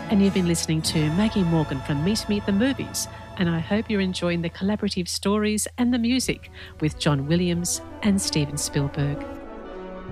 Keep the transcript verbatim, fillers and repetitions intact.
and you've been listening to Maggie Morgan from Meet Me at the Movies, and I hope you're enjoying the collaborative stories and the music with John Williams and Steven Spielberg.